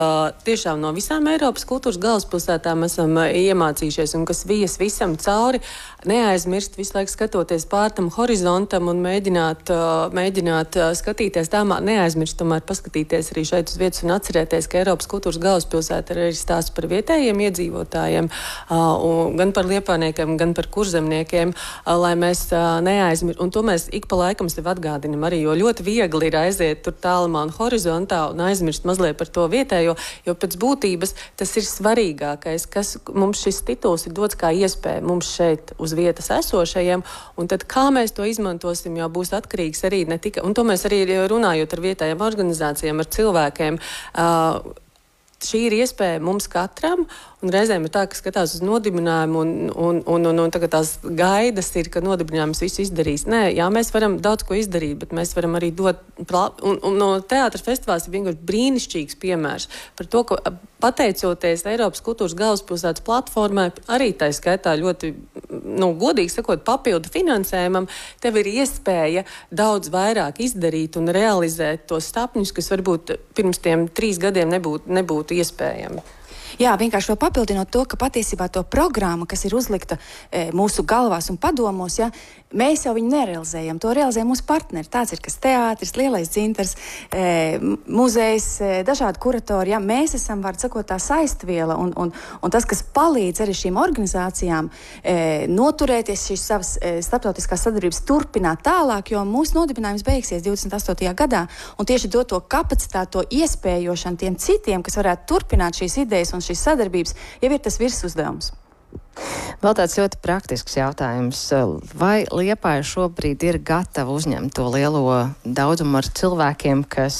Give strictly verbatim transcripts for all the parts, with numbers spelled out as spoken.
Uh, tiešām no visām Eiropas kultūras galvaspilsētām esam uh, iemācījušies, un kas vijas visam cauri, neaizmirst visu laiku skatoties pār tam horizontam un mēģināt, uh, mēģināt uh, skatīties tā, neaizmirst tomēr paskatīties arī šeit uz vietas un atcerēties, ka Eiropas kultūras galvaspilsēta ir arī stāsts par vietējiem iedzīvotājiem, uh, un, gan par liepājniekiem, gan par kurzemniekiem, uh, lai mēs uh, neaizmirst, un to mēs ik pa laikam sev atgādinam arī, jo ļoti viegli ir aiziet tur tālumā un horizontā un aizmirst mazliet par to vietējo. Jo, jo pēc būtības tas ir svarīgākais, kas mums šis tituls ir dots kā iespēja mums šeit uz vietas esošajiem, un tad kā mēs to izmantosim, jau būs atkarīgs arī ne tikai, un to mēs arī runājot ar vietējām organizācijām, ar cilvēkiem, uh, šī ir iespēja mums katram, un reizēm ir tā, ka skatās uz nodibinājumu, un, un, un, un, un tagad tās gaidas ir, ka nodibinājums visu izdarīs. Nē, jā, mēs varam daudz ko izdarīt, bet mēs varam arī dot, un, un no teātra festivāls ir vienkārši brīnišķīgs piemērs par to, ka pateicoties Eiropas kultūras galvaspilsētas platformai, arī tā skaitā ļoti, nu, godīgi sakot, papildu finansējumam, tev ir iespēja daudz vairāk izdarīt un realizēt tos sapņus, kas varbūt pirms tiem trīs gadiem nebūtu, nebūtu iespējami. Jā, vienkārši vēl papildinot to, ka patiesībā to programmu, kas ir uzlikta e, mūsu galvās un padomos, ja, mēs jau viņu nerealizējam. To realizē mūsu partneri. Tāds ir, kas teātris, Lielais dzintars, e, muzejs, e, dažādi kuratori. Ja. Mēs esam, var sakot, tā saistviela un, un, un tas, kas palīdz arī šīm organizācijām e, noturēties šīs savas e, starptautiskās sadarbības turpināt tālāk, jo mūsu nodibinājums beigsies divdesmit astotajā gadā, un tieši dot to kapacitāti, to iespējošanu tiem citiem, kas varētu turpināt šīs idejas un šīs sadarbības, jau ir tas virsuzdevums. Vēl tāds ļoti praktisks jautājums. Vai Liepāja šobrīd ir gatava uzņemt to lielo daudzumu ar cilvēkiem, kas,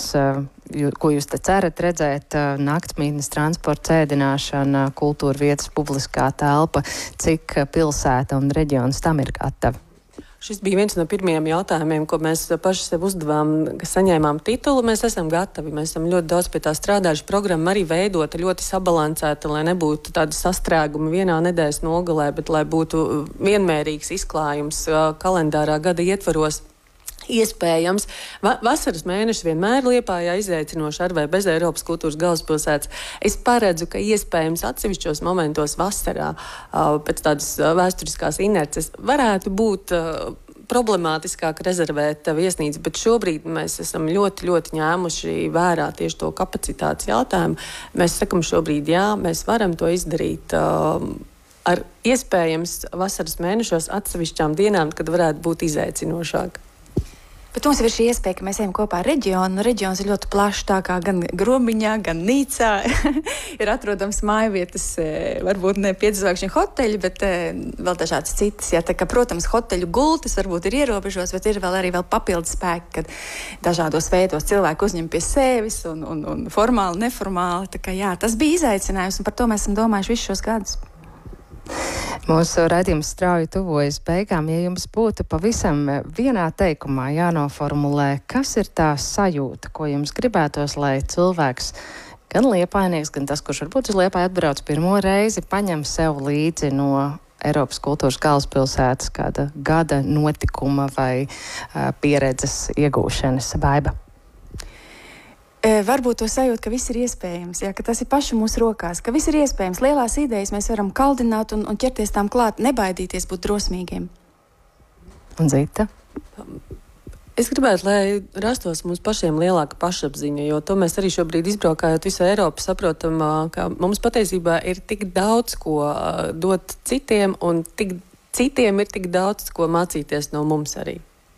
ko jūs te cerat redzēt, naktsmītnes, transporta, ēdināšana, kultūra vietas, publiskā telpa, cik pilsēta un reģions tam ir gatavi? Šis bija viens no pirmajiem jautājumiem, ko mēs paši sev uzdevām, ka saņēmām titulu. Mēs esam gatavi, mēs esam ļoti daudz pie tā strādājuši. Programma arī veidota ļoti sabalansēta, lai nebūtu tādi sastrēgumi vienā nedēļas nogalē, bet lai būtu vienmērīgs izklājums kalendārā gada ietvaros. Iespējams. Va vasaras mēneši vienmēr Liepājā izaicinoši ar vai bez Eiropas kultūras galvaspilsētas. Es paredzu, ka iespējams atsevišķos momentos vasarā uh, pēc tādas uh, vēsturiskās inerces varētu būt uh, problemātiskāk rezervēt viesnīcu, bet šobrīd mēs esam ļoti, ļoti ņēmuši vērā tieši to kapacitātes jautājumu. Mēs sakam šobrīd, jā, mēs varam to izdarīt uh, ar iespējams vasaras mēnešos atsevišķām dienām, kad varētu būt izaicinošāk. Bet mums ir šī iespēja, ka mēs ejam kopā ar reģionu. Reģions ir ļoti plašs, tā kā gan Grobiņā, gan Nīcā ir atrodams mājvietas, varbūt ne piedzvaigžņu hoteļi, bet vēl dažādas citas. Ja, tā kā, protams, hoteļu gultas varbūt ir ierobežos, bet ir vēl arī vēl papildus spēki, kad dažādos veidos cilvēku uzņem pie sevis un, un, un formāli, neformāli. Tā kā, jā, tas bija izaicinājums, un par to mēs esam domājuši visus šos gadus. Mūsu raidījums strauji tuvojas beigām. Ja jums būtu pavisam vienā teikumā jānoformulē, kas ir tā sajūta, ko jums gribētos, lai cilvēks, gan liepājnieks, gan tas, kurš varbūt uz Liepāju atbrauc pirmo reizi, paņem sev līdzi no Eiropas kultūras galvaspilsētas kāda gada notikuma vai uh, pieredzes iegūšanas? Baiba. E, varbūt to sajūt, ka viss ir iespējams, ja, ka tas ir paši mūsu rokās, ka viss ir iespējams. Lielās idejas mēs varam kaldināt un, un ķerties tām klāt, nebaidīties būt drosmīgiem. Un Zita? Es gribētu, lai rastos mums pašiem lielāka pašapziņa, jo to mēs arī šobrīd izbraukājot visu Eiropu saprotam, ka mums patiesībā ir tik daudz ko dot citiem, un tik, citiem ir tik daudz ko mācīties no mums arī.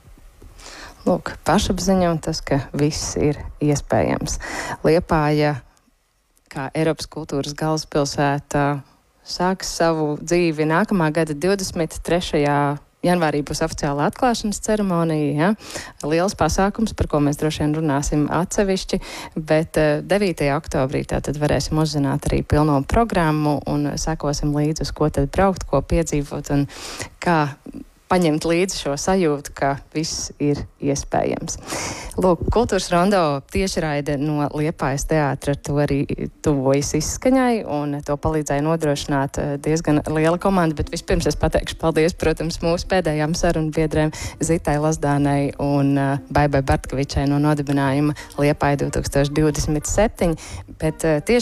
Lūk, pašapziņa un tas, ka viss ir iespējams. Liepāja, kā Eiropas kultūras galvaspilsēta, sāks savu dzīvi nākamā gada divdesmit trešajā janvārī būs oficiāla atklāšanas ceremonija. Ja? Liels pasākums, par ko mēs droši vien runāsim atsevišķi, bet devītajā oktobrī tātad varēsim uzzināt arī pilno programmu un sekosim līdzi, uz ko tad braukt, ko piedzīvot un kā paņemt līdzi šo sajūtu, ka viss ir iespējams. Lūk, Kultūras rondo tiešraide no Liepājas teātra to arī tuvojas izskaņai, un to palīdzēja nodrošināt diezgan liela komanda, bet vispirms es pateikšu paldies, protams, mūsu pēdējām sarunu biedrēm Zitai Lazdānai un uh, Baibai Bartkevičai no nodibinājuma Liepāja divtūkstoš divdesmit septiņi, bet uh, tieši